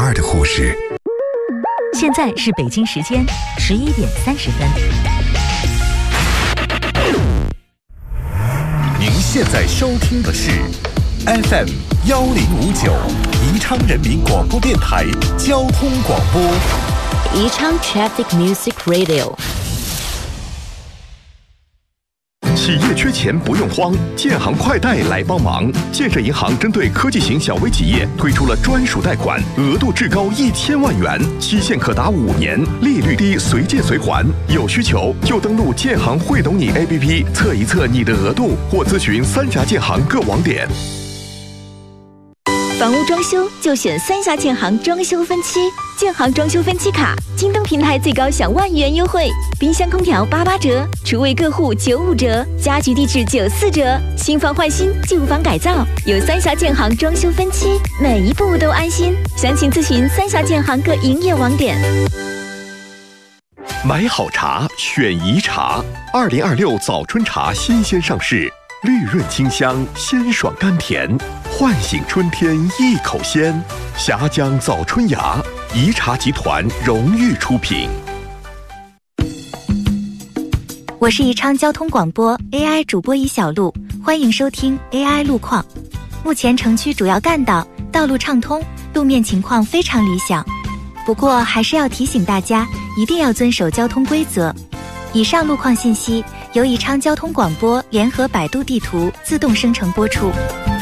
2的护士。 现在是北京时间11点30分。 您现在收听的是 FM 1059宜昌人民广播电台交通广播。 宜昌 Traffic Music Radio。 企业缺钱不用慌，建行快贷来帮忙。建设银行针对科技型小微企业推出了专属贷款，额度至高1000万元，期限可达5年，利率低，随借随还。有需求就登录建行会懂你 APP 测一测你的额度，或咨询3家建行各网点。 房屋装修就选3峡建行装修分期，建行装修分期卡，京东平台最高享1万元优惠，冰箱空调88折，厨卫各户95折，家居地质94折，新房换新，旧房改造，有3峡建行装修分期，每一步都安心。详情咨询3峡建行各营业网点。 买好茶，选宜茶。2026早春茶新鲜上市，绿润清香，鲜爽甘甜，唤醒春天一口鲜。峡江早春芽，宜茶集团荣誉出品。 我是宜昌交通广播 AI 主播宜小璐，欢迎收听 AI 路况。目前城区主要干道道路畅通，路面情况非常理想。不过还是要提醒大家，一定要遵守交通规则。以上路况信息由宜昌交通广播联合百度地图自动生成播出。